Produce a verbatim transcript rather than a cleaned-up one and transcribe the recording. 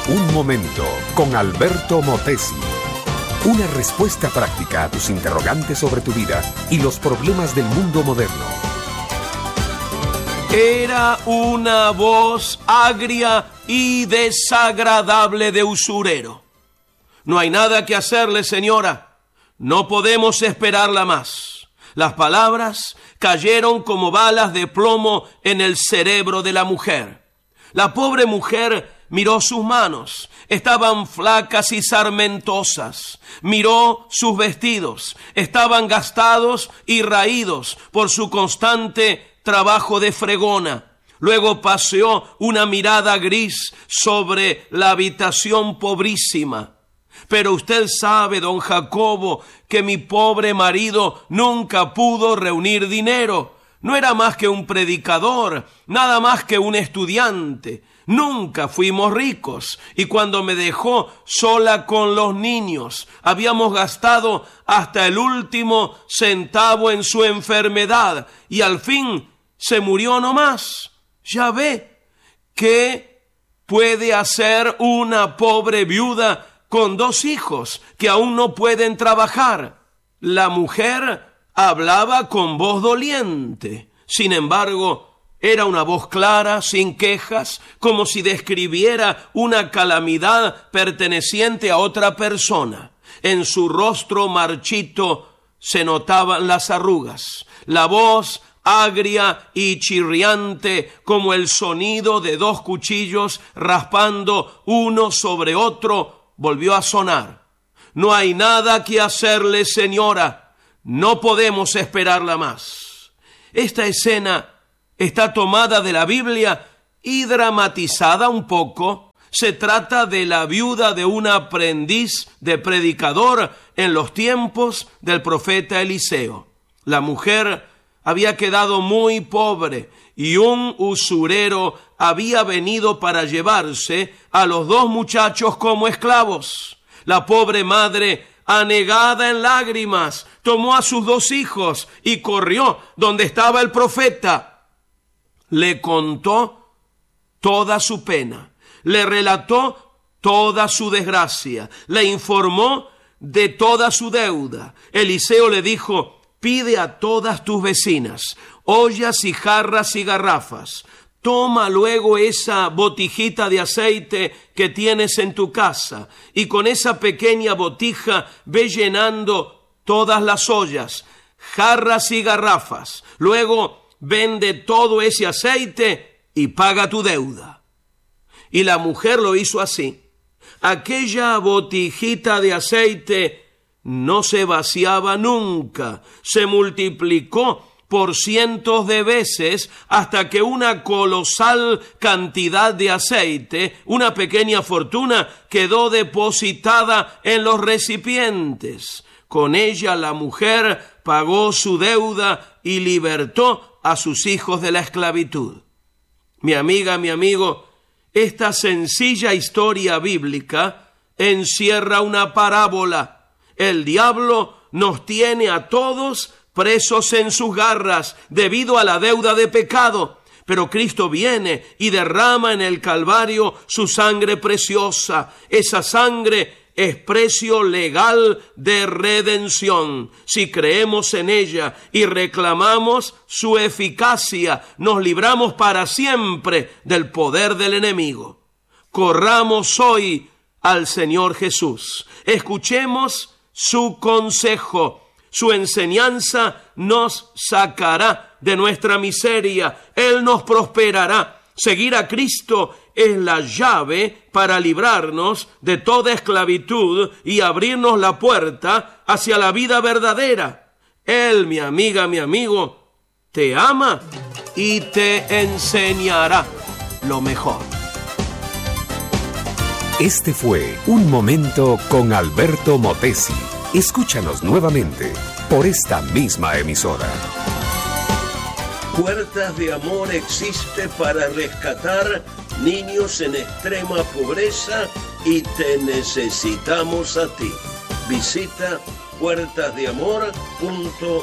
Un momento con Alberto Motesi. Una respuesta práctica a tus interrogantes sobre tu vida y los problemas del mundo moderno. Era una voz agria y desagradable de usurero. No hay nada que hacerle, señora. No podemos esperarla más. Las palabras cayeron como balas de plomo en el cerebro de la mujer. La pobre mujer miró sus manos. Estaban flacas y sarmentosas. Miró sus vestidos. Estaban gastados y raídos por su constante trabajo de fregona. Luego paseó una mirada gris sobre la habitación pobrísima. Pero usted sabe, don Jacobo, que mi pobre marido nunca pudo reunir dinero. No era más que un predicador, nada más que un estudiante. Nunca fuimos ricos, y cuando me dejó sola con los niños, habíamos gastado hasta el último centavo en su enfermedad, y al fin se murió nomás. Ya ve, ¿qué puede hacer una pobre viuda con dos hijos que aún no pueden trabajar? La mujer hablaba con voz doliente. Sin embargo, era una voz clara, sin quejas, como si describiera una calamidad perteneciente a otra persona. En su rostro marchito se notaban las arrugas. La voz agria y chirriante como el sonido de dos cuchillos raspando uno sobre otro volvió a sonar. No hay nada que hacerle, señora. No podemos esperarla más. Esta escena está tomada de la Biblia y dramatizada un poco. Se trata de la viuda de un aprendiz de predicador en los tiempos del profeta Eliseo. La mujer había quedado muy pobre y un usurero había venido para llevarse a los dos muchachos como esclavos. La pobre madre, anegada en lágrimas, tomó a sus dos hijos y corrió donde estaba el profeta. Le contó toda su pena, le relató toda su desgracia, le informó de toda su deuda. Eliseo le dijo: pide a todas tus vecinas ollas y jarras y garrafas. Toma luego esa botijita de aceite que tienes en tu casa y con esa pequeña botija ve llenando todas las ollas, jarras y garrafas. Luego vende todo ese aceite y paga tu deuda. Y la mujer lo hizo así. Aquella botijita de aceite no se vaciaba nunca, se multiplicó por cientos de veces hasta que una colosal cantidad de aceite, una pequeña fortuna, quedó depositada en los recipientes. Con ella la mujer pagó su deuda y libertó a sus hijos de la esclavitud. Mi amiga, mi amigo, esta sencilla historia bíblica encierra una parábola. El diablo nos tiene a todos presos en sus garras debido a la deuda de pecado. Pero Cristo viene y derrama en el Calvario su sangre preciosa. Esa sangre es precio legal de redención. Si creemos en ella y reclamamos su eficacia, nos libramos para siempre del poder del enemigo. Corramos hoy al Señor Jesús. Escuchemos su consejo. Su enseñanza nos sacará de nuestra miseria. Él nos prosperará. Seguir a Cristo es la llave para librarnos de toda esclavitud y abrirnos la puerta hacia la vida verdadera. Él, mi amiga, mi amigo, te ama y te enseñará lo mejor. Este fue Un Momento con Alberto Motesi. Escúchanos nuevamente por esta misma emisora. Puertas de Amor existe para rescatar niños en extrema pobreza y te necesitamos a ti. Visita puertas de amor punto